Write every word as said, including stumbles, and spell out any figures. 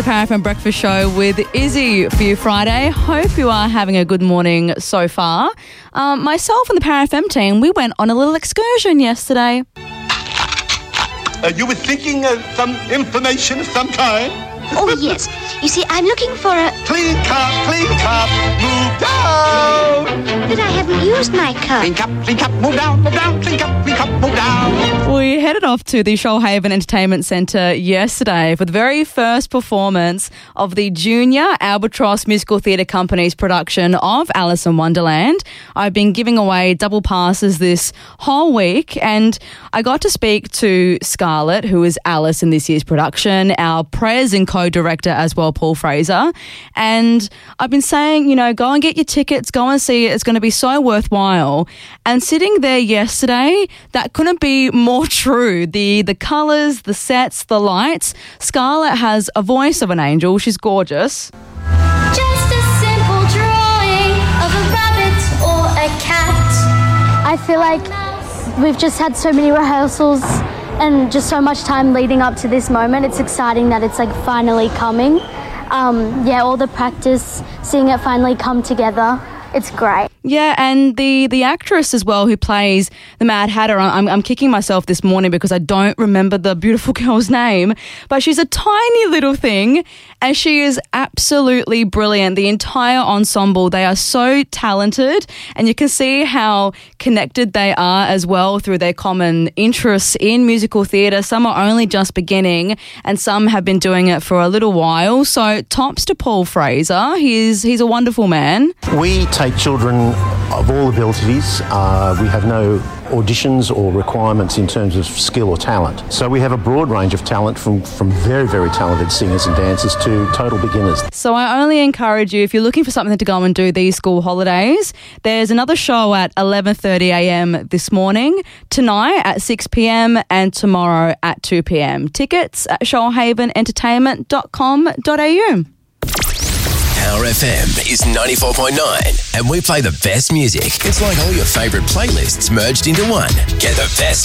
Power F M Breakfast Show with Izzy for you Friday. Hope you are having a good morning so far. Um, myself and the Power F M team, we went on a little excursion yesterday. Uh, you were seeking uh, some information of some kind? Oh, yes. You see, I'm looking for a... Clean cup, clean cup, move down. But I haven't used my cup. Clean cup, clean cup, move down, move down, clean cup, clean cup, move down. We headed off to the Shoalhaven Entertainment Centre yesterday for the very first performance of the Junior Albatross Musical Theatre Company's production of Alice in Wonderland. I've been giving away double passes this whole week, and I got to speak to Scarlett, who is Alice in this year's production, our pres and co-director as well, Paul Fraser. And I've been saying, you know, go and get your tickets, go and see it. It's going to be so worthwhile. And sitting there yesterday, that couldn't be more true. The the colours, the sets, the lights. Scarlett has a voice of an angel. She's gorgeous. Just a simple drawing of a rabbit or a cat. I feel like we've just had so many rehearsals and just so much time leading up to this moment. It's exciting that it's like finally coming. Um, yeah, all the practice, seeing it finally come together, it's great. Yeah, and the, the actress as well who plays the Mad Hatter, I'm, I'm kicking myself this morning because I don't remember the beautiful girl's name, but she's a tiny little thing and she is absolutely brilliant. The entire ensemble, they are so talented, and you can see how connected they are as well through their common interests in musical theatre. Some are only just beginning and some have been doing it for a little while. So tops to Paul Fraser. He's, he's a wonderful man. We take children of all abilities. Uh, we have no auditions or requirements in terms of skill or talent. So we have a broad range of talent from, from very, very talented singers and dancers to total beginners. So I only encourage you, if you're looking for something to go and do these school holidays, there's another show at eleven thirty a m this morning, tonight at six p m and tomorrow at two p m. Tickets at shoalhaven entertainment dot com dot a u. Power F M is ninety-four point nine and we play the best music. It's like all your favourite playlists merged into one. Get the best